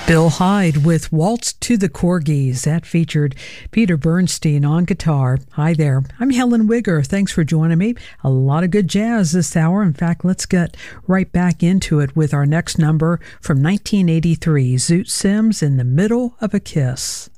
Bill Hyde with Waltz to the Corgis. That featured Peter Bernstein on guitar. Hi there. I'm Helen Wigger. Thanks for joining me. A lot of good jazz this hour. In fact, let's get right back into it with our next number from 1983, Zoot Sims, In the Middle of a Kiss.